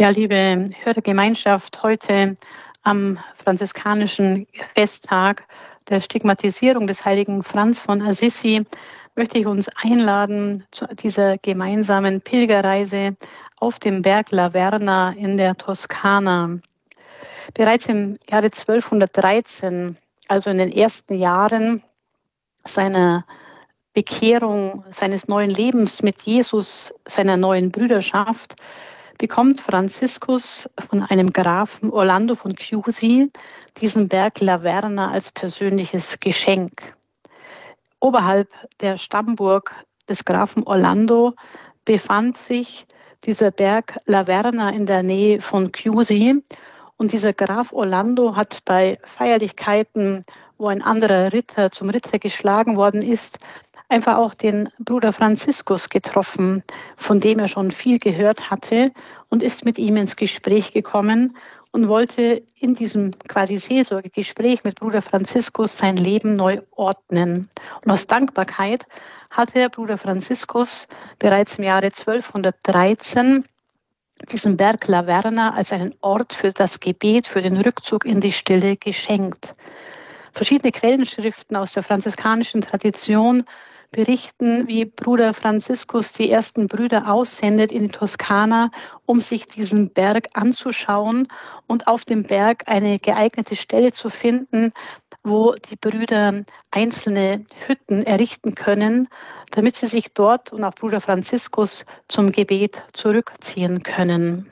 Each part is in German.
Ja, liebe Hörergemeinschaft, heute am franziskanischen Festtag der Stigmatisierung des heiligen Franz von Assisi möchte ich uns einladen zu dieser gemeinsamen Pilgerreise auf dem Berg La Verna in der Toskana. Bereits im Jahre 1213, also in den ersten Jahren seiner Bekehrung, seines neuen Lebens mit Jesus, seiner neuen Brüderschaft, bekommt Franziskus von einem Grafen Orlando von Chiusi diesen Berg La Verna als persönliches Geschenk. Oberhalb der Stammburg des Grafen Orlando befand sich dieser Berg La Verna in der Nähe von Chiusi. Und dieser Graf Orlando hat bei Feierlichkeiten, wo ein anderer Ritter zum Ritter geschlagen worden ist, einfach auch den Bruder Franziskus getroffen, von dem er schon viel gehört hatte, und ist mit ihm ins Gespräch gekommen und wollte in diesem quasi Seelsorgegespräch mit Bruder Franziskus sein Leben neu ordnen. Und aus Dankbarkeit hatte Bruder Franziskus bereits im Jahre 1213 diesen Berg La Verna als einen Ort für das Gebet, für den Rückzug in die Stille geschenkt. Verschiedene Quellenschriften aus der franziskanischen Tradition berichten, wie Bruder Franziskus die ersten Brüder aussendet in die Toskana, um sich diesen Berg anzuschauen und auf dem Berg eine geeignete Stelle zu finden, wo die Brüder einzelne Hütten errichten können, damit sie sich dort und auch Bruder Franziskus zum Gebet zurückziehen können.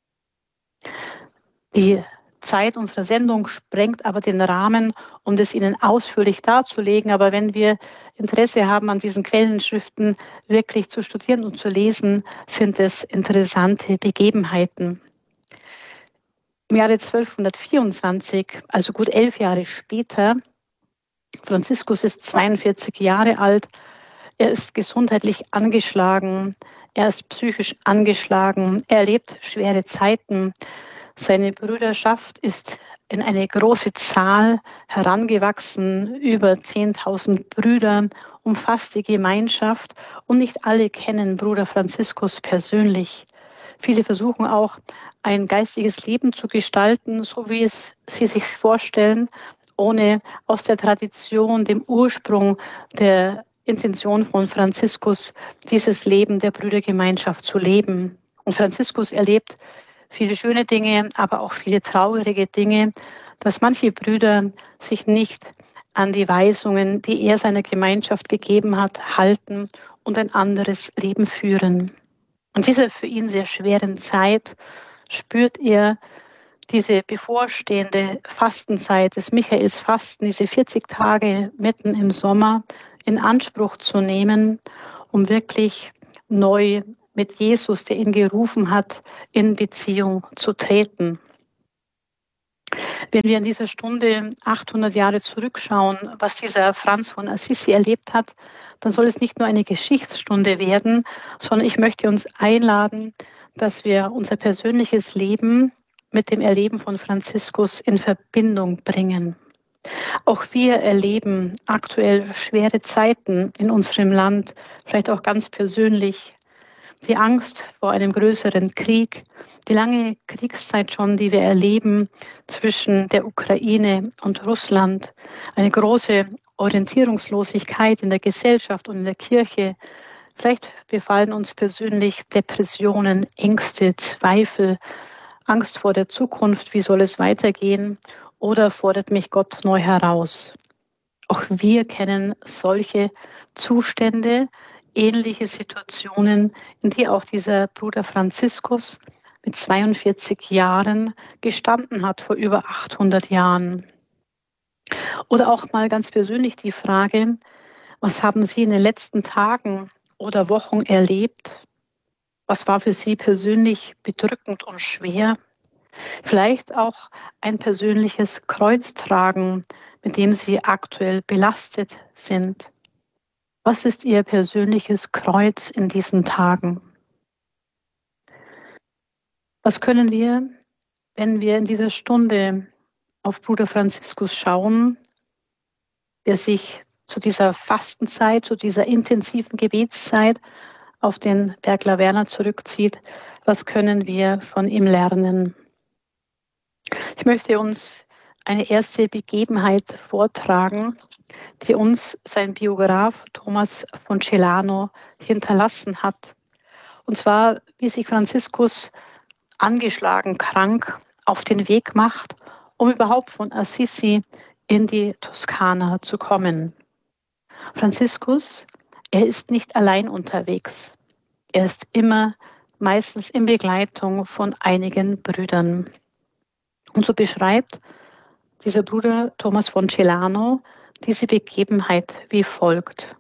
Die Zeit unserer Sendung sprengt aber den Rahmen, um das Ihnen ausführlich darzulegen. Aber wenn wir Interesse haben, an diesen Quellenschriften wirklich zu studieren und zu lesen, sind es interessante Begebenheiten. Im Jahre 1224, also gut 11 Jahre später, Franziskus ist 42 Jahre alt, er ist gesundheitlich angeschlagen, er ist psychisch angeschlagen, er erlebt schwere Zeiten. Seine Brüderschaft ist in eine große Zahl herangewachsen, über 10.000 Brüder, umfasst die Gemeinschaft, und nicht alle kennen Bruder Franziskus persönlich. Viele versuchen auch, ein geistliches Leben zu gestalten, so wie es sie sich vorstellen, ohne aus der Tradition, dem Ursprung der Intention von Franziskus, dieses Leben der Brüdergemeinschaft zu leben. Und Franziskus erlebt viele schöne Dinge, aber auch viele traurige Dinge, dass manche Brüder sich nicht an die Weisungen, die er seiner Gemeinschaft gegeben hat, halten und ein anderes Leben führen. In dieser für ihn sehr schweren Zeit spürt er diese bevorstehende Fastenzeit des Michaelsfasten, diese 40 Tage mitten im Sommer, in Anspruch zu nehmen, um wirklich neu mit Jesus, der ihn gerufen hat, in Beziehung zu treten. Wenn wir in dieser Stunde 800 Jahre zurückschauen, was dieser Franz von Assisi erlebt hat, dann soll es nicht nur eine Geschichtsstunde werden, sondern ich möchte uns einladen, dass wir unser persönliches Leben mit dem Erleben von Franziskus in Verbindung bringen. Auch wir erleben aktuell schwere Zeiten in unserem Land, vielleicht auch ganz persönlich. Die Angst vor einem größeren Krieg, die lange Kriegszeit schon, die wir erleben zwischen der Ukraine und Russland, eine große Orientierungslosigkeit in der Gesellschaft und in der Kirche. Vielleicht befallen uns persönlich Depressionen, Ängste, Zweifel, Angst vor der Zukunft, wie soll es weitergehen, oder fordert mich Gott neu heraus. Auch wir kennen solche Zustände, ähnliche Situationen, in die auch dieser Bruder Franziskus mit 42 Jahren gestanden hat, vor über 800 Jahren. Oder auch mal ganz persönlich die Frage, was haben Sie in den letzten Tagen oder Wochen erlebt? Was war für Sie persönlich bedrückend und schwer? Vielleicht auch ein persönliches Kreuztragen, mit dem Sie aktuell belastet sind. Was ist Ihr persönliches Kreuz in diesen Tagen? Was können wir, wenn wir in dieser Stunde auf Bruder Franziskus schauen, der sich zu dieser Fastenzeit, zu dieser intensiven Gebetszeit auf den Berg La Verna zurückzieht, Was können wir von ihm lernen? Ich möchte uns eine erste Begebenheit vortragen, die uns sein Biograf Thomas von Celano hinterlassen hat. Und zwar, wie sich Franziskus angeschlagen, krank auf den Weg macht, um überhaupt von Assisi in die Toskana zu kommen. Franziskus, er ist nicht allein unterwegs. Er ist immer meistens in Begleitung von einigen Brüdern. Und so beschreibt dieser Bruder Thomas von Celano diese Begebenheit wie folgt.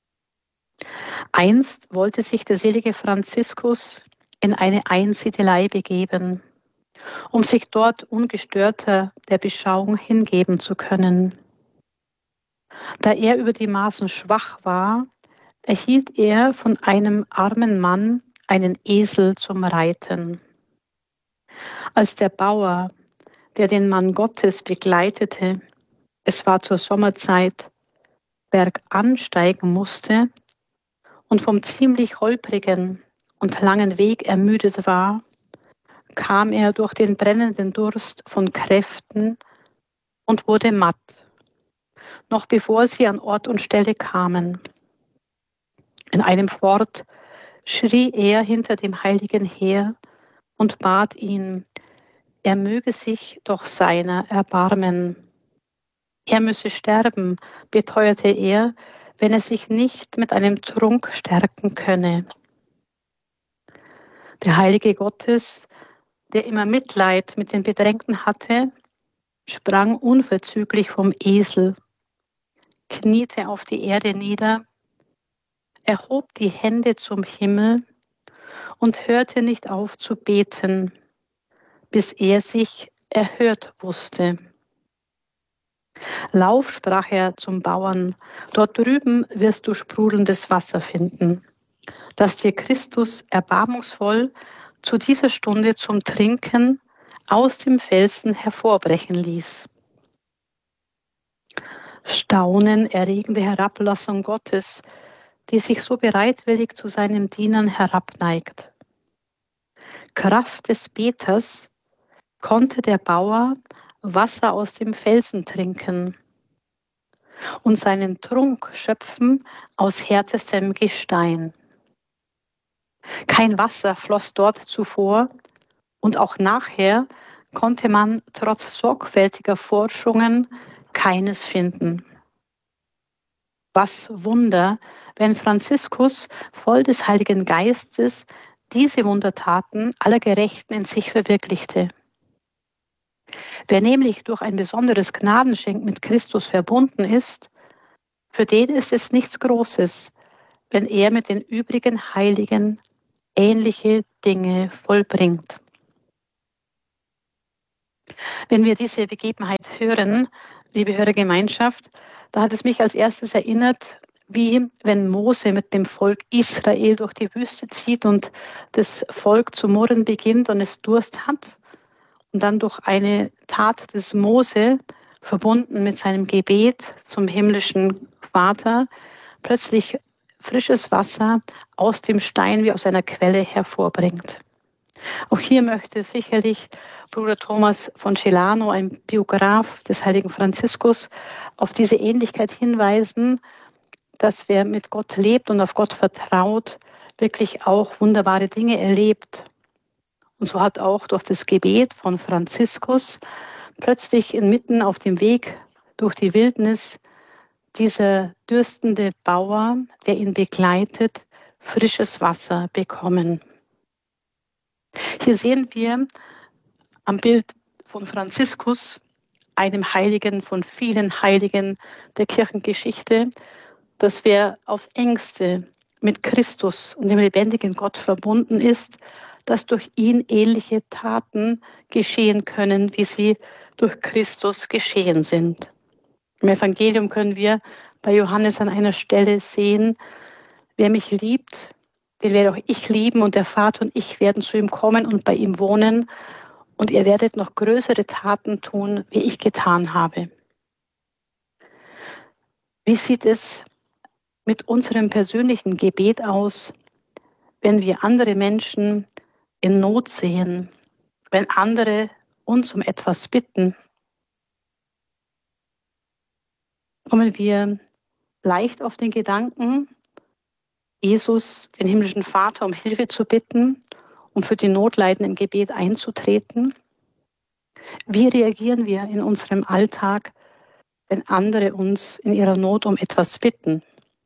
Einst wollte sich der selige Franziskus in eine Einsiedelei begeben, um sich dort ungestörter der Beschauung hingeben zu können. Da er über die Maßen schwach war, erhielt er von einem armen Mann einen Esel zum Reiten. Als der Bauer, der den Mann Gottes begleitete, es war zur Sommerzeit, bergan steigen musste und vom ziemlich holprigen und langen Weg ermüdet war, kam er durch den brennenden Durst von Kräften und wurde matt, noch bevor sie an Ort und Stelle kamen. In einem Fort schrie er hinter dem Heiligen her und bat ihn, er möge sich doch seiner erbarmen. Er müsse sterben, beteuerte er, wenn er sich nicht mit einem Trunk stärken könne. Der Heilige Gottes, der immer Mitleid mit den Bedrängten hatte, sprang unverzüglich vom Esel, kniete auf die Erde nieder, erhob die Hände zum Himmel und hörte nicht auf zu beten, bis er sich erhört wusste. Lauf, sprach er zum Bauern, dort drüben wirst du sprudelndes Wasser finden, das dir Christus erbarmungsvoll zu dieser Stunde zum Trinken aus dem Felsen hervorbrechen ließ. Staunen erregende Herablassung Gottes, die sich so bereitwillig zu seinen Dienern herabneigt. Kraft des Beters konnte der Bauer Wasser aus dem Felsen trinken und seinen Trunk schöpfen aus härtestem Gestein. Kein Wasser floss dort zuvor und auch nachher konnte man trotz sorgfältiger Forschungen keines finden. Was Wunder, wenn Franziskus voll des Heiligen Geistes diese Wundertaten aller Gerechten in sich verwirklichte. Wer nämlich durch ein besonderes Gnadenschenk mit Christus verbunden ist, für den ist es nichts Großes, wenn er mit den übrigen Heiligen ähnliche Dinge vollbringt. Wenn wir diese Begebenheit hören, liebe Hörergemeinschaft, da hat es mich als erstes erinnert, wie wenn Mose mit dem Volk Israel durch die Wüste zieht und das Volk zu murren beginnt und es Durst hat und dann durch eine Tat des Mose, verbunden mit seinem Gebet zum himmlischen Vater, plötzlich frisches Wasser aus dem Stein wie aus einer Quelle hervorbringt. Auch hier möchte sicherlich Bruder Thomas von Celano, ein Biograf des heiligen Franziskus, auf diese Ähnlichkeit hinweisen, dass wer mit Gott lebt und auf Gott vertraut, wirklich auch wunderbare Dinge erlebt. Und so hat auch durch das Gebet von Franziskus plötzlich inmitten auf dem Weg durch die Wildnis dieser dürstende Bauer, der ihn begleitet, frisches Wasser bekommen. Hier sehen wir am Bild von Franziskus, einem Heiligen von vielen Heiligen der Kirchengeschichte, dass wer aufs engste mit Christus und dem lebendigen Gott verbunden ist, dass durch ihn ähnliche Taten geschehen können, wie sie durch Christus geschehen sind. Im Evangelium können wir bei Johannes an einer Stelle sehen, wer mich liebt, den werde auch ich lieben und der Vater und ich werden zu ihm kommen und bei ihm wohnen und ihr werdet noch größere Taten tun, wie ich getan habe. Wie sieht es mit unserem persönlichen Gebet aus, wenn wir andere Menschen in Not sehen, wenn andere uns um etwas bitten, kommen wir leicht auf den Gedanken, Jesus, den himmlischen Vater, um Hilfe zu bitten, um für die Notleidenden im Gebet einzutreten. Wie reagieren wir in unserem Alltag, wenn andere uns in ihrer Not um etwas bitten?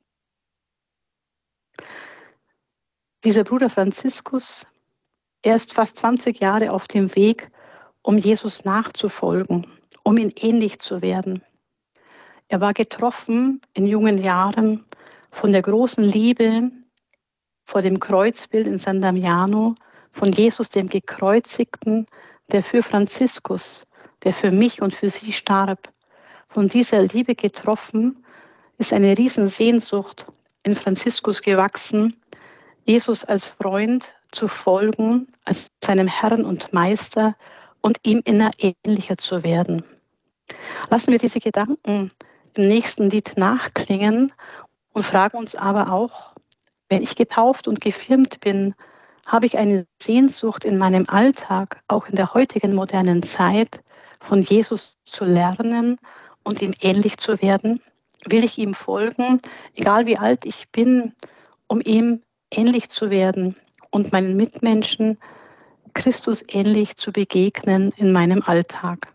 Dieser Bruder Franziskus, er ist fast 20 Jahre auf dem Weg, um Jesus nachzufolgen, um ihm ähnlich zu werden. Er war getroffen in jungen Jahren von der großen Liebe vor dem Kreuzbild in San Damiano, von Jesus, dem Gekreuzigten, der für Franziskus, der für mich und für sie starb. Von dieser Liebe getroffen ist eine Riesensehnsucht in Franziskus gewachsen, Jesus als Freund zu folgen, als seinem Herrn und Meister und ihm immer ähnlicher zu werden. Lassen wir diese Gedanken im nächsten Lied nachklingen und fragen uns aber auch, wenn ich getauft und gefirmt bin, habe ich eine Sehnsucht in meinem Alltag, auch in der heutigen modernen Zeit, von Jesus zu lernen und ihm ähnlich zu werden? Will ich ihm folgen, egal wie alt ich bin, um ihm ähnlich zu werden und meinen Mitmenschen Christus ähnlich zu begegnen in meinem Alltag?